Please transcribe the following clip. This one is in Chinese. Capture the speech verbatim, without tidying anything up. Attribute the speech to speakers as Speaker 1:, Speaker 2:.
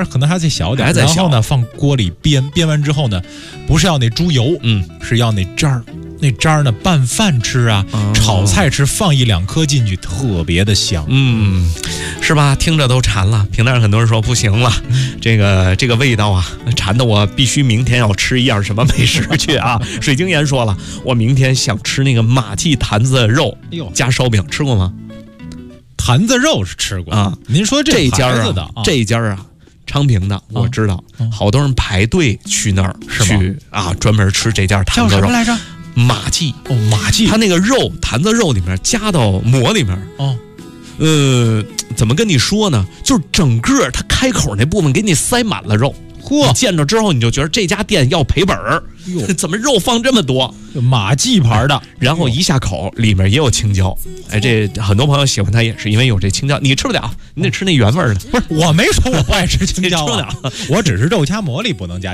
Speaker 1: 儿可能还再小点，
Speaker 2: 然
Speaker 1: 后呢放锅里煸，煸完之后呢，不是要那猪油，
Speaker 2: 嗯，
Speaker 1: 是要那渣儿。那渣儿呢，拌饭吃啊，哦、炒菜吃，放一两颗进去，特别的香。
Speaker 2: 嗯，是吧？听着都馋了。平台很多人说不行了，这个这个味道啊，馋的我必须明天要吃一样什么美食去啊！水晶岩说了，我明天想吃那个马记坛子肉加烧饼，吃过吗？
Speaker 1: 坛子肉是吃过
Speaker 2: 啊。
Speaker 1: 您说这
Speaker 2: 家
Speaker 1: 啊，
Speaker 2: 这一家啊。昌平的我知道，啊、好多人排队去那儿去啊，专门吃这家坛子肉。
Speaker 1: 叫什么来着？
Speaker 2: 马记
Speaker 1: 哦，马记，
Speaker 2: 它那个肉坛子肉里面加到馍里面
Speaker 1: 哦，
Speaker 2: 呃，怎么跟你说呢？就是整个它开口那部分给你塞满了肉，嚯！见着之后你就觉得这家店要赔本儿，怎么肉放这么多？
Speaker 1: 马记牌的，
Speaker 2: 然后一下口里面也有青椒，哎，这很多朋友喜欢它也是因为有这青椒，你吃不了，你得吃那原味的。
Speaker 1: 不是，我没说我不爱吃青椒、啊，
Speaker 2: 吃不了，
Speaker 1: 我只是肉夹馍里不能加。